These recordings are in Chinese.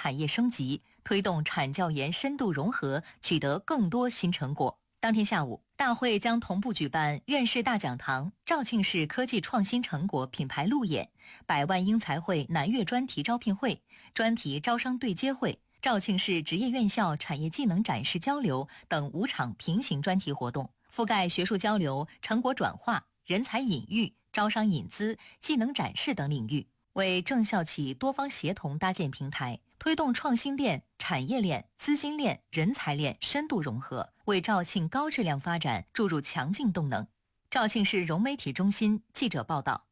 产业升级，推动产教研深度融合，取得更多新成果。当天下午，大会将同步举办院士大讲堂、肇庆市科技创新成果品牌路演、100万英才会南粤专题招聘会、专题招商对接会、肇庆市职业院校产业技能展示交流等5场平行专题活动，覆盖学术交流、成果转化、人才引育、招商引资、技能展示等领域，为政校企多方协同搭建平台，推动创新链、产业链、资金链、人才链深度融合，为肇庆高质量发展注入强劲动能。肇庆市融媒体中心记者报道。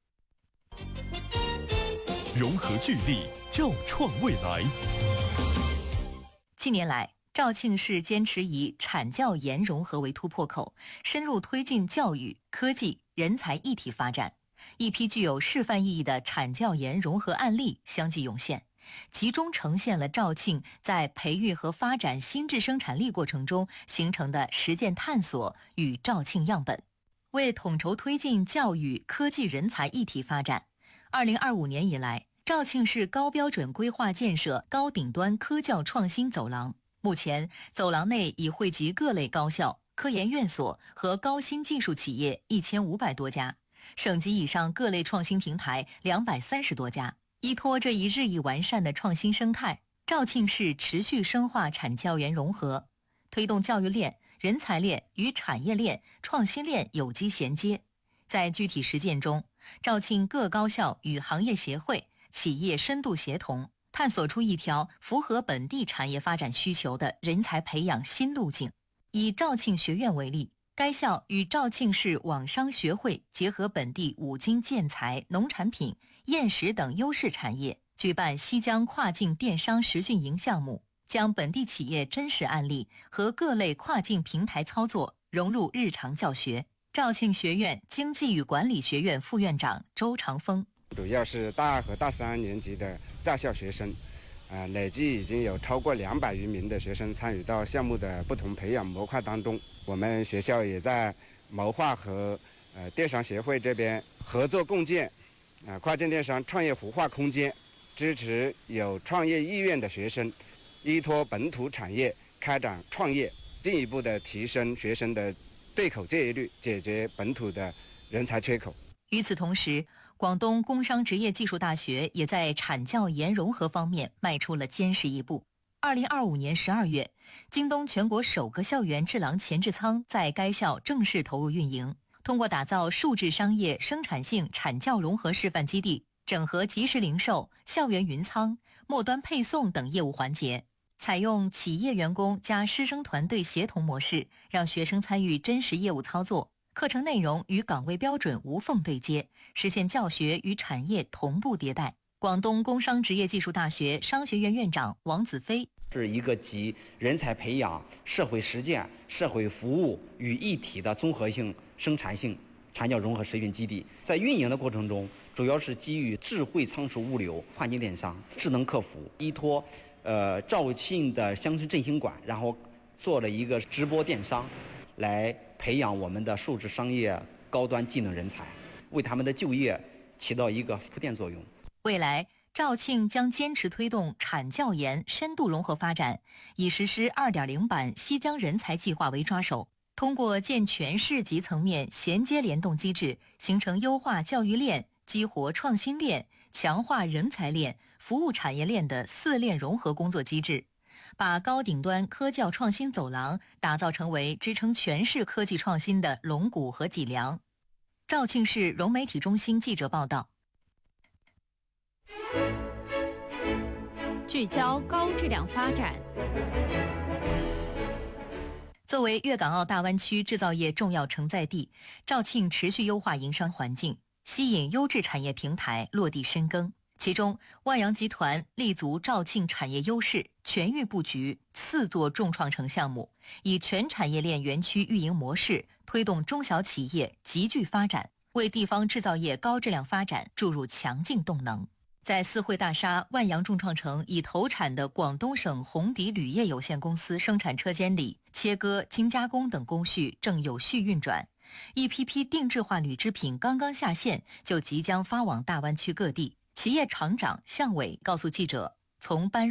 融合聚力，肇创未来。 近年来，肇庆市坚持以产教研融合为突破口，深入推进教育、科技、人才一体发展。一批具有示范意义的产教研融合案例相继涌现，集中呈现了肇庆在培育和发展新质生产力过程中形成的实践探索与肇庆样本。为统筹推进教育、科技、人才一体发展，2025年以来，肇庆市高标准规划建设高顶端科教创新走廊。目前，走廊内已汇集各类高校、科研院所和高新技术企业1500多家，省级以上各类创新平台230多家。依托这一日益完善的创新生态，肇庆市持续深化产教研融合，推动教育链、人才链与产业链、创新链有机衔接。在具体实践中，肇庆各高校与行业协会、企业深度协同，探索出一条符合本地产业发展需求的人才培养新路径。以肇庆学院为例，该校与肇庆市网商学会结合本地五金建材、农产品、验石等优势产业，举办西江跨境电商实训营项目，将本地企业真实案例和各类跨境平台操作融入日常教学。肇庆学院经济与管理学院副院长周长峰： 主要是大2和大3年级的在校学生，累计已经有超过200余名的学生参与到项目的不同培养模块当中。我们学校也在谋划和电商协会这边合作共建跨境电商创业孵化空间，支持有创业意愿的学生依托本土产业开展创业，进一步的提升学生的对口就业率，解决本土的人才缺口。 与此同时，广东工商职业技术大学也在产教研融合方面迈出了坚实一步。2025年12月，京东全国首个校园智囊前置仓在该校正式投入运营。通过打造数字商业生产性产教融合示范基地，整合即时零售、校园云仓、末端配送等业务环节，采用企业员工加师生团队协同模式，让学生参与真实业务操作，课程内容与岗位标准无缝对接，实现教学与产业同步迭代。广东工商职业技术大学商学院院长王子飞： 是一个集人才培养、社会实践、社会服务于一体的综合性生产性产教融合实训基地。在运营的过程中，主要是基于智慧仓储物流、跨境电商、智能客服，依托肇庆的乡村振兴馆，然后做了一个直播电商，来培养我们的数字商业高端技能人才，为他们的就业起到一个铺垫作用。 未来，肇庆将坚持推动产教研深度融合发展，以实施2.0版西江人才计划为抓手，通过建全市级层面衔接联动机制，形成优化教育链、激活创新链、强化人才链、服务产业链的4链融合工作机制，把高顶端科教创新走廊打造成为支撑全市科技创新的龙骨和脊梁。肇庆市融媒体中心记者报道。 聚焦高质量发展。 作为粤港澳大湾区制造业重要承载地，肇庆持续优化营商环境，吸引优质产业平台落地深耕。其中，万洋集团立足肇庆产业优势，全域布局4座重创城项目，以全产业链园区运营模式推动中小企业集聚发展，为地方制造业高质量发展注入强劲动能。在四惠大厦万洋重创城已投产的广东省宏迪铝业有限公司生产车间里，切割、精加工等工序正有序运转，一批批定制化铝制品刚刚下线，就即将发往大湾区各地。企业厂长向伟告诉记者，从搬